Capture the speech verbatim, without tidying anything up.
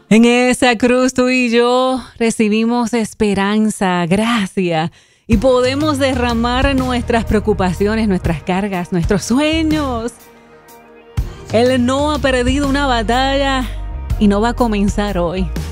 En esa cruz tú y yo recibimos esperanza, gracia y podemos derramar nuestras preocupaciones, nuestras cargas, nuestros sueños. Él no ha perdido una batalla y no va a comenzar hoy.